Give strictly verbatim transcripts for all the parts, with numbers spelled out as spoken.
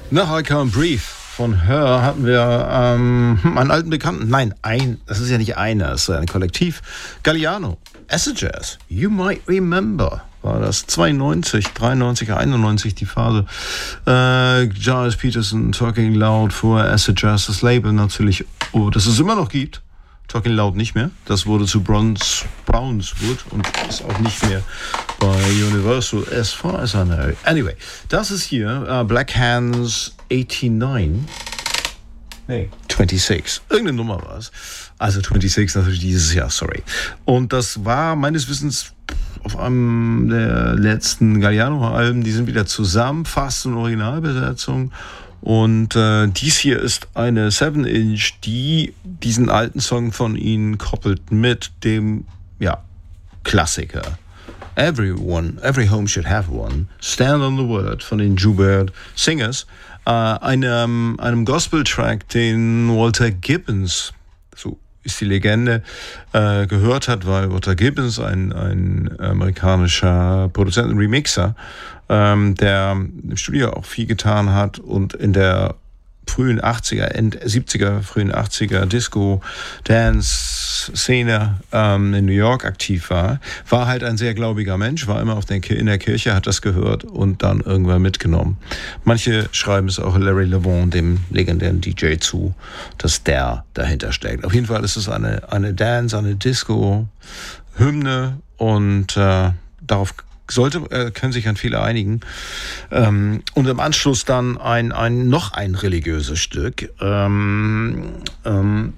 Nach I Can't Breathe von Her hatten wir ähm, einen alten Bekannten. Nein, ein, das ist ja nicht einer, es ist ein Kollektiv. Galliano, Acid Jazz, You Might Remember. War das zweiundneunzig, dreiundneunzig, einundneunzig die Phase. Äh, Giles Peterson, Talking Loud vor Acid Jazz, das Label natürlich, oh, das es immer noch gibt. Talking Loud nicht mehr. Das wurde zu Bronze, Brownswood und ist auch nicht mehr bei Universal as far as I know. Anyway, das ist hier uh, Black Hands neunundachtzig. Nee, sechsundzwanzig. Irgendeine Nummer war es. Also sechsundzwanzig natürlich dieses Jahr, sorry. Und das war meines Wissens auf einem der letzten Galliano-Alben. Die sind wieder zusammen, fast in Originalbesetzung. Und äh, dies hier ist eine seven inch, die diesen alten Song von ihnen koppelt mit dem, ja, Klassiker. Everyone, Every Home Should Have One, Stand on the Word von den Joubert Singers, äh, einem, einem Gospel-Track, den Walter Gibbons, so ist die Legende, äh, gehört hat, weil Walter Gibbons, ein, ein amerikanischer Produzent und Remixer, ähm, der im Studio auch viel getan hat und in der frühen achtziger, End siebziger, frühen achtziger Disco, Dance-Szene ähm, in New York aktiv war, war halt ein sehr gläubiger Mensch, war immer auf der, in der Kirche, hat das gehört und dann irgendwann mitgenommen. Manche schreiben es auch Larry Levon, dem legendären D J, zu, dass der dahinter steckt. Auf jeden Fall ist es eine, eine Dance, eine Disco-Hymne und äh, darauf sollte, äh, können sich an viele einigen. Ähm, und im Anschluss dann ein, ein noch ein religiöses Stück. Ähm, ähm,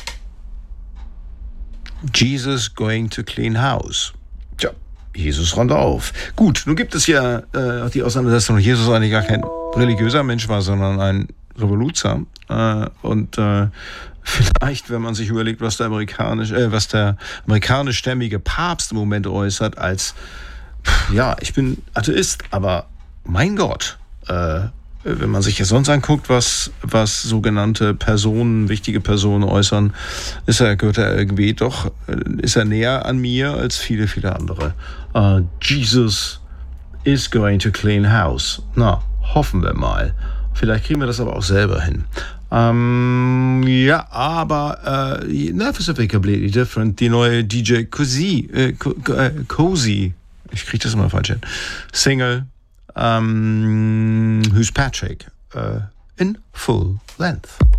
Jesus Going to Clean House. Tja, Jesus räumt auf. Gut, nun gibt es ja äh, die Auseinandersetzung, dass Jesus eigentlich gar kein religiöser Mensch war, sondern ein Revoluzer. Äh, und äh, vielleicht, wenn man sich überlegt, was der amerikanisch, äh, was der amerikanischstämmige Papst im Moment äußert, als ja, ich bin Atheist, aber mein Gott, äh, wenn man sich ja sonst anguckt, was, was sogenannte Personen, wichtige Personen äußern, ist er, gehört er irgendwie doch, ist er näher an mir als viele, viele andere. Uh, Jesus is going to clean house. Na, hoffen wir mal. Vielleicht kriegen wir das aber auch selber hin. Ähm, ja, aber äh, Nerve is a completely different. Die neue D J Cozy, äh, Cozy, ich kriege das immer falsch hin. Single, um, Who's Patrick, uh, in full length.